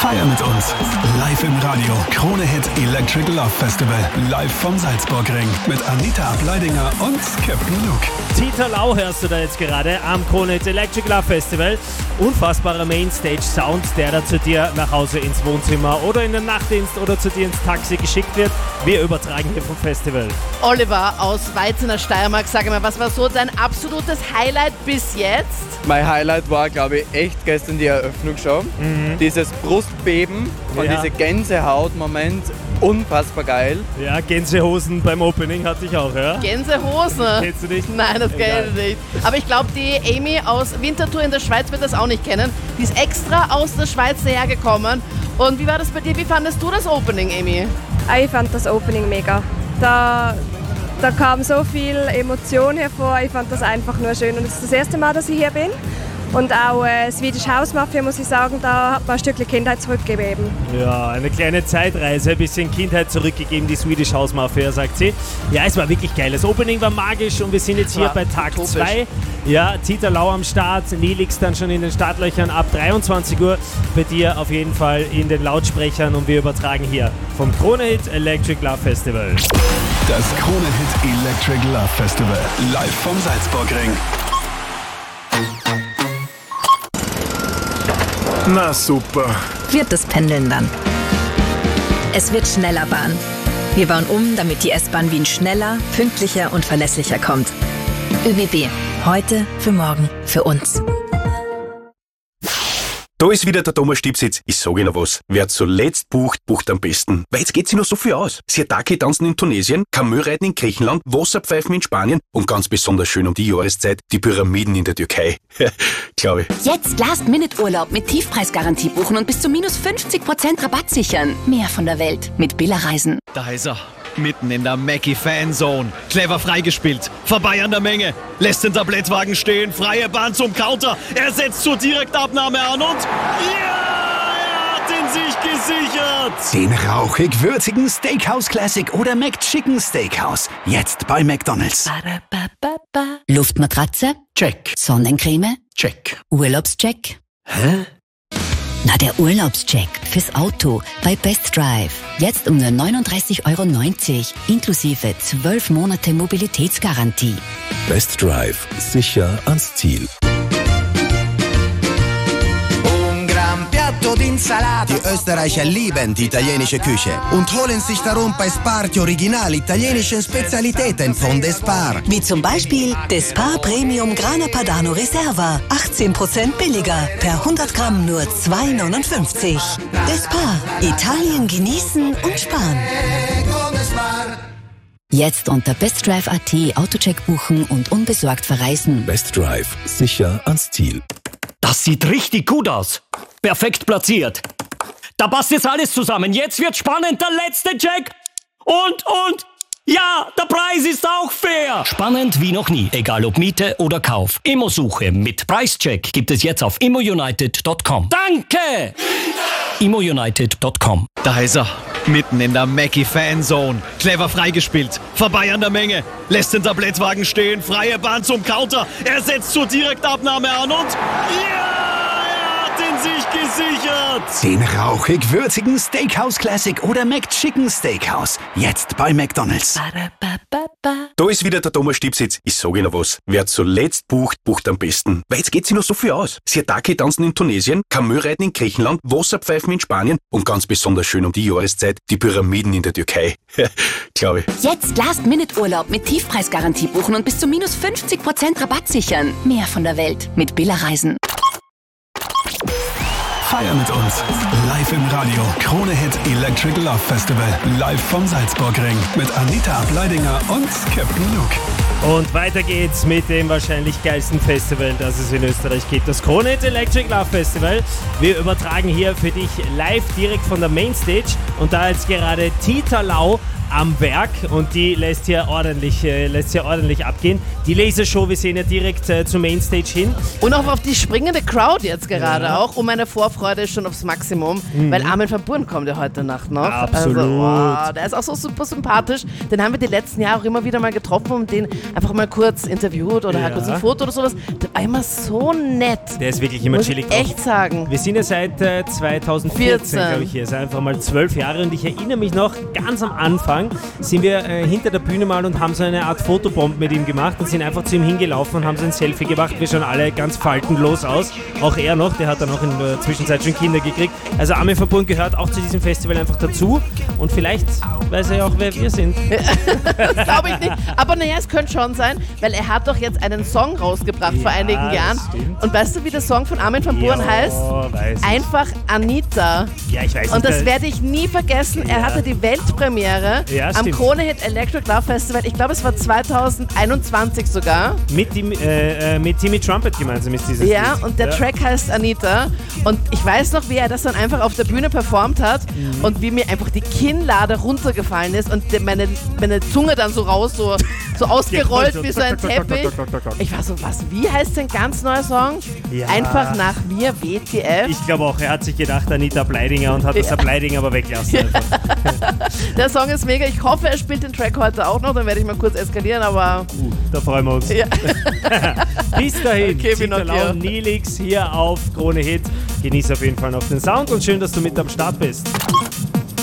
Feier mit uns. Live im Radio. Krone Hit Electric Love Festival. Live vom Salzburgring. Mit Anita Ableidinger und Captain Luke. Dieter Lau hörst du da jetzt gerade am Krone Hit Electric Love Festival. Unfassbarer Mainstage-Sound, der da zu dir nach Hause ins Wohnzimmer oder in den Nachtdienst oder zu dir ins Taxi geschickt wird. Wir übertragen hier vom Festival. Oliver aus Weiz in der Steiermark, sag mal, was war so dein absolutes Highlight bis jetzt? Mein Highlight war, glaube ich, echt gestern die Eröffnungsshow. Dieses Brustbeben und diese Gänsehaut-Moment, unfassbar geil. Ja, Gänsehosen beim Opening hatte ich auch, ja? Gänsehosen? Kennst du nicht? Nein, das kenne ich nicht. Aber ich glaube, die Amy aus Winterthur in der Schweiz wird das auch nicht kennen. Die ist extra aus der Schweiz dahergekommen. Und wie war das bei dir? Wie fandest du das Opening, Amy? Ich fand das Opening mega. Da kam so viel Emotion hervor. Ich fand das einfach nur schön. Und es ist das erste Mal, dass ich hier bin. Und auch Swedish House Mafia, muss ich sagen, da hat man ein Stückchen Kindheit zurückgegeben. Ja, eine kleine Zeitreise, ein bisschen Kindheit zurückgegeben, die Swedish House Mafia, sagt sie. Ja, es war wirklich geil. Das Opening war magisch und wir sind jetzt hier bei Tag 2. Ja, Dieter Lau am Start, Nelix dann schon in den Startlöchern ab 23 Uhr. Bei dir auf jeden Fall in den Lautsprechern und wir übertragen hier vom Krone Hit Electric Love Festival. Das Krone Hit Electric Love Festival. Live vom Salzburgring. Na super. Wird das Pendeln dann? Es wird schneller Bahn. Wir bauen um, damit die S-Bahn Wien schneller, pünktlicher und verlässlicher kommt. ÖBB. Heute, für morgen, für uns. Da ist wieder der Thomas Stipsitz. Ich sage Ihnen was. Wer zuletzt bucht, bucht am besten. Weil jetzt geht sich noch so viel aus. Sirtaki tanzen in Tunesien, Kamelreiten in Griechenland, Wasserpfeifen in Spanien und ganz besonders schön um die Jahreszeit die Pyramiden in der Türkei. Glaube ich. Jetzt Last-Minute-Urlaub mit Tiefpreisgarantie buchen und bis zu minus 50% Rabatt sichern. Mehr von der Welt mit Billa Reisen. Da ist er. Mitten in der Mackie-Fanzone. Clever freigespielt. Vorbei an der Menge. Lässt den Tablettwagen stehen. Freie Bahn zum Counter. Er setzt zur Direktabnahme an und... Ja! Er hat ihn sich gesichert! Den rauchig-würzigen Steakhouse Classic oder McChicken Steakhouse. Jetzt bei McDonald's. Luftmatratze? Check. Sonnencreme? Check. Urlaubscheck? Hä? Na, der Urlaubscheck fürs Auto bei Best Drive. Jetzt um nur 39,90 €, inklusive 12 Monate Mobilitätsgarantie. Best Drive. Sicher ans Ziel. Die Österreicher lieben die italienische Küche und holen sich darum bei Spar die original italienischen Spezialitäten von Despar. Wie zum Beispiel Despar Premium Grana Padano Reserva. 18% billiger. Per 100 Gramm nur 2,59 €. Despar. Italien genießen und sparen. Jetzt unter bestdrive.at Autocheck buchen und unbesorgt verreisen. Best Drive. Sicher ans Ziel. Das sieht richtig gut aus. Perfekt platziert. Da passt jetzt alles zusammen. Jetzt wird spannend, der letzte Check. Und, ja, der Preis ist auch fair. Spannend wie noch nie, egal ob Miete oder Kauf. Immosuche mit Preischeck gibt es jetzt auf immounited.com. Danke! immounited.com. Da ist er. Mitten in der Mackie-Fanzone. Clever freigespielt. Vorbei an der Menge. Lässt den Tablettwagen stehen. Freie Bahn zum Counter. Er setzt zur Direktabnahme an und... Ja! Er hat ihn sich gesichert! Den rauchig-würzigen Steakhouse Classic oder McChicken Steakhouse. Jetzt bei McDonald's. Da ist wieder der Thomas Stipsitz. Ich sage Ihnen was. Wer zuletzt bucht, bucht am besten. Weil jetzt geht sich noch so viel aus. Sirtaki tanzen in Tunesien, Kamelreiten in Griechenland, Wasserpfeifen in Spanien und ganz besonders schön um die Jahreszeit die Pyramiden in der Türkei. Glaube ich. Jetzt Last-Minute-Urlaub mit Tiefpreisgarantie buchen und bis zu minus 50% Rabatt sichern. Mehr von der Welt mit Billa Reisen. Feier mit uns. Live im Radio. Krone Hit Electric Love Festival. Live vom Salzburgring. Mit Anita Ableidinger und Captain Luke. Und weiter geht's mit dem wahrscheinlich geilsten Festival, das es in Österreich gibt. Das Krone Hit Electric Love Festival. Wir übertragen hier für dich live direkt von der Mainstage. Und da jetzt gerade Dieter Lau am Werk und die lässt hier ordentlich abgehen. Die Lasershow, wir sehen ja direkt zur Mainstage hin. Und auch auf die springende Crowd jetzt gerade auch. Und meine Vorfreude ist schon aufs Maximum, weil Armin van Buuren kommt ja heute Nacht noch. Absolut. Also, wow, der ist auch so super sympathisch. Den haben wir die letzten Jahre auch immer wieder mal getroffen und den einfach mal kurz interviewt oder halt kurz ein Foto oder sowas. Der war immer so nett. Der ist wirklich immer chillig drauf. Echt sagen. Wir sind ja seit 2014, glaube ich, hier. Also einfach mal 12 Jahre und ich erinnere mich noch, ganz am Anfang sind wir hinter der Bühne mal und haben so eine Art Fotobomb mit ihm gemacht und sind einfach zu ihm hingelaufen und haben so ein Selfie gemacht. Wir schauen alle ganz faltenlos aus. Auch er noch, der hat dann auch in der Zwischenzeit schon Kinder gekriegt. Also Armin van Buuren gehört auch zu diesem Festival einfach dazu und vielleicht weiß er ja auch, wer wir sind. Das glaube ich nicht. Aber naja, es könnte schon sein, weil er hat doch jetzt einen Song rausgebracht vor einigen Jahren. Stimmt. Und weißt du, wie der Song von Armin van Buuren heißt? Weiß Einfach Anita. Ja, ich weiß nicht. Und das werde ich nie vergessen. Er hatte die Weltpremiere am Krone-Hit Electric Love Festival. Ich glaube, es war 2021 sogar. Mit Timmy Trumpet gemeinsam ist dieses Ja, Lied. und der Track heißt Anita. Und ich weiß noch, wie er das dann einfach auf der Bühne performt hat und wie mir einfach die Kinnlade runtergefallen ist und meine Zunge dann so raus, so ausgerollt wie so ein Teppich. Ich war so, wie heißt denn ganz neuer Song? Ja. Einfach nach mir, WTF. Ich glaube auch, er hat sich gedacht, Anita Bleidinger und hat das Bleidinger aber weggelassen. Der Song ist mega. Ich hoffe, er spielt den Track heute auch noch. Dann werde ich mal kurz eskalieren, aber... Da freuen wir uns. Ja. Bis dahin, Okay, Zita Lau, Nilix hier auf Krone Hit. Genieß auf jeden Fall noch den Sound und schön, dass du mit am Start bist.